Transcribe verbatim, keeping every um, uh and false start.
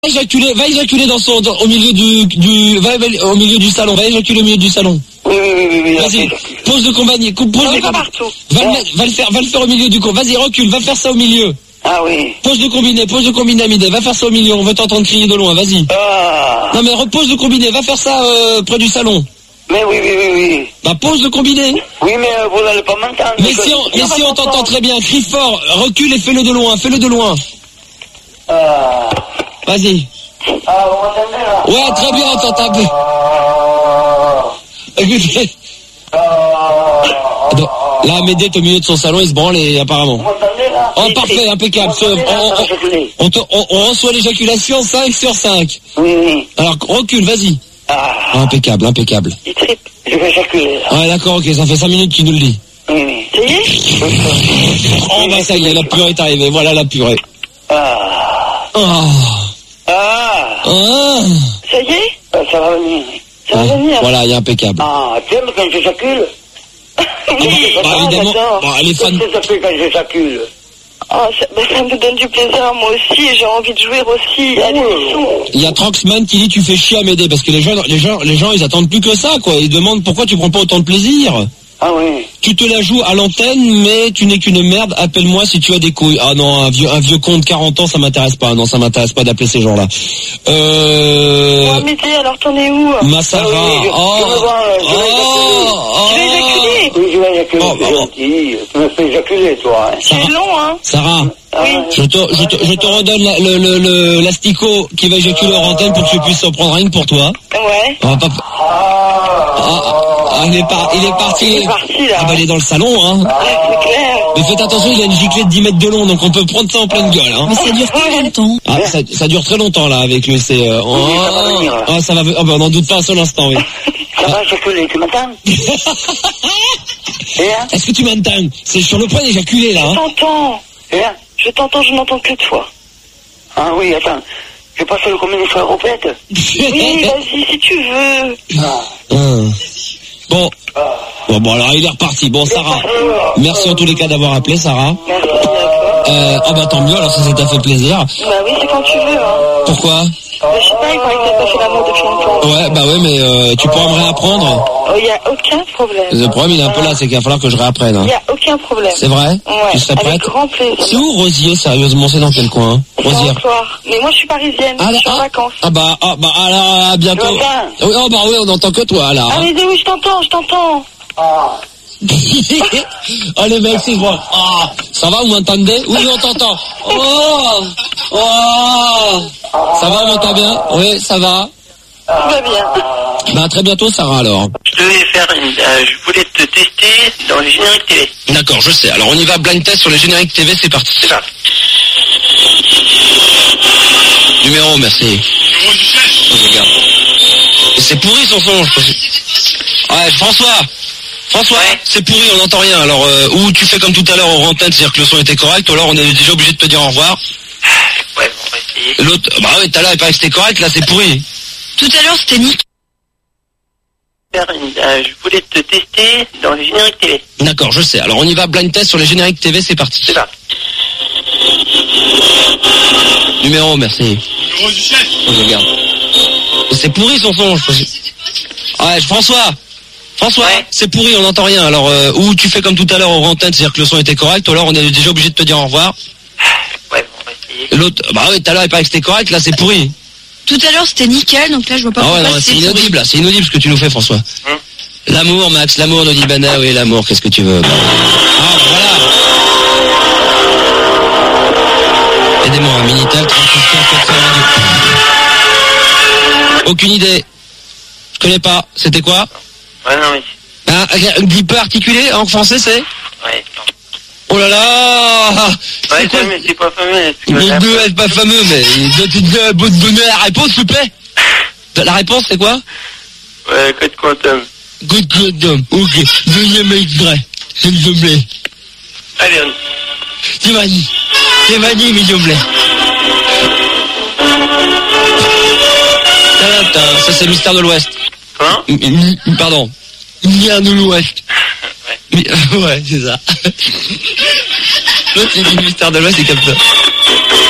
Va éjaculer, va éjaculer dans son, dans, au milieu du, du, va, va, au milieu du salon, va éjaculer au milieu du salon. Oui, oui, oui, oui, oui. Vas-y, pose le compagnie, pose non, le pas partout. Va, le mettre, va le faire, va le faire au milieu du con. Vas-y, recule, va faire ça au milieu. Ah oui. Pose le combiné, pose le combiné, Amidé, va faire ça au milieu, on veut t'entendre crier de loin, vas-y. Ah. Non mais repose le combiné, va faire ça euh, près du salon. Mais oui, oui, oui, oui. Bah pose le combiné. Oui, mais euh, vous n'allez pas m'entendre. Mais si on, mais si on t'entend très bien, crie fort, recule et fais-le de loin, fais-le de loin. Ah. Vas-y. Ah, vous m'entendez là? Ouais, très bien, on t'entend. Écoutez. Ah. Là, Amédée est au milieu de son salon, il se branle et apparemment. Vous m'entendez là? Oh, parfait, impeccable. On, on, on, te, on, on reçoit l'éjaculation cinq sur cinq. Oui, oui. Alors, recule, vas-y. Ah. Impeccable, impeccable. Il tripe. Je vais éjaculer là. Ouais, d'accord, ok, ça fait cinq minutes qu'il nous le dit. Oui, oui. Ça y est? Oh, bah ça y est, la purée est arrivée. Voilà la purée. Ah. Oh. Ah. Ah. Ça y est? Ah, ça va venir. Ça va Ouais. venir. Voilà, il est impeccable. Ah, tu aimes quand j'éjacule? Oui, bah, évidemment. Bon, elle est fan. Qu'est-ce que ça fait quand j'éjacule? Oh, ça, bah, ça me donne du plaisir, moi aussi, j'ai envie de jouer aussi à l'émission. Il y a Tranxman qui dit tu fais chier Amédée parce que les gens, les gens, les gens, ils attendent plus que ça, quoi. Ils demandent pourquoi tu prends pas autant de plaisir. Ah oui. Tu te la joues à l'antenne, mais tu n'es qu'une merde. Appelle-moi si tu as des couilles. Ah non, un vieux, un vieux con de quarante ans, ça m'intéresse pas. Non, ça m'intéresse pas d'appeler ces gens-là. Euh... Oh, Amédée, alors t'en es où? Massara. Ah oui, je- Oh. je vais voir, je vais Oh. Tu vas éjaculer? Oui, je vais éjaculer, Oh, c'est bah, gentil. Tu me fais éjaculer, toi. Hein. C'est long, hein? Sarah. Ah, Oui. Je te, je te, je te redonne la- le, le, le, l'asticot qui va éjaculer hors antenne pour que tu puisses en prendre une pour toi. Ouais. On va pas... Ah. Ah, ah, il est par, il est parti. Il est parti, là. Ah bah il est dans le salon, hein. Ah, c'est clair. Mais faites attention, il a une giclée de dix mètres de long, donc on peut prendre ça en pleine gueule, hein. Mais ça dure combien de temps? Ah, ça, ça dure très longtemps, là, avec lui, c'est, euh, oh, Oui, ça va venir, là. ah, ça va, oh, bah, on n'en doute pas un seul instant, oui. Ça va éjaculer, tu m'entends? Et hein? Est-ce que tu m'entends? C'est sur le point d'éjaculer, là, Je hein. t'entends. Et hein? Je t'entends, je n'entends que toi. Ah oui, attends. Je passe le combien de fois repète? Oui, vas-y, si tu veux. Ah. Hum. Bon. Bon, bon, alors il est reparti. Bon, Sarah, merci en tous les cas d'avoir appelé, Sarah. Merci à toi. Euh, oh bah tant mieux, alors ça, ça t'a fait plaisir. Bah oui, c'est quand tu veux, hein. Pourquoi? Bah, je sais pas, il paraît que t'as pas fait l'amour depuis longtemps. Ouais, bah ouais, mais euh, tu pourras me réapprendre. Oh, il y a aucun problème. Le problème, il est un peu là, c'est qu'il va falloir que je réapprenne. Il Hein. y a aucun problème. C'est vrai? Ouais, Tu serais avec prête? grand plaisir. C'est où Rosier, sérieusement? C'est dans quel coin? Hein C'est Rosier. en soir. Mais moi, je suis parisienne. Ah, je suis en ah, vacances. ah bah, ah bah, alors, à bientôt. Tu m'entends? Oui, oh bah oui, on n'entend que toi, là. Ah, Hein. mais oui, je t'entends, je t'entends. Ah. Oh les mecs, c'est bon. Ah, ça va, vous m'entendez? Oui, on t'entend. Oh, oh. Ça va, on m'entend bien? Oui, ça va. Tout va bien. Bah, à très bientôt, Sarah, alors. Je devais faire une, euh, je voulais te tester dans les génériques T V. D'accord, je sais. Alors, on y va, blind test sur les génériques T V, c'est parti. C'est ça. Numéro, merci. Je regarde. Et c'est pourri son son, je pense. Ouais, François. François, Ouais. c'est pourri, on n'entend rien. Alors, euh, ou tu fais comme tout à l'heure en antenne, c'est-à-dire que le son était correct, ou alors on est déjà obligé de te dire au revoir. Ouais, bon, on va essayer. L'autre, bah oui, tout à l'heure, il paraît que c'était correct, là, c'est pourri. Tout à l'heure, c'était nickel. Faire une, euh, je voulais te tester dans les génériques T V. D'accord, je sais. Alors, on y va, blind test sur les génériques T V, c'est parti. C'est ça. Numéro, merci. Je regarde. Et c'est pourri son son, je pense. Ouais, François. François, Ouais. c'est pourri, on n'entend rien. Alors, euh, ou tu fais comme tout à l'heure en antenne, c'est-à-dire que le son était correct, ou alors on est déjà obligé de te dire au revoir. Ouais, bon, on va essayer. L'autre, bah oui, tout à l'heure, il paraît que c'était correct, là, c'est pourri. Tout à l'heure, c'était nickel, donc là, je vois pas Ah ouais, pourquoi non, c'est c'est inaudible, là, c'est inaudible ce que tu nous fais, François. Hum. L'amour, Max, l'amour, nous dit Bana, oui, l'amour, qu'est-ce que tu veux? Ah, voilà. Aidez-moi, un Minitel, trente-six quinze, quatre cents radio. Aucune idée. Je connais pas. C'était quoi? Ouais, non, mais... Un, un petit peu articulé, en français, c'est? Ouais, non. Oh là là! Ouais, C'est quoi? ça, mais c'est pas fameux. c'est Bon, que- deux, c'est pas fameux, mais tu te donner la réponse, s'il te plaît? La réponse, c'est quoi? Ouais, code quantum. Good, good, dumb. Ok. Deuxième extrait. S'il te plaît. Allez, on... C'est Mani. C'est Mani, s'il te plaît. Ta-ta-ta. Ça, c'est Mystère de l'Ouest. Comment? M- m- Pardon. Mystère de l'Ouest. Ouais. Mi- Ouais, c'est ça. L'autre, il dit Mystère de l'Ouest, c'est comme ça.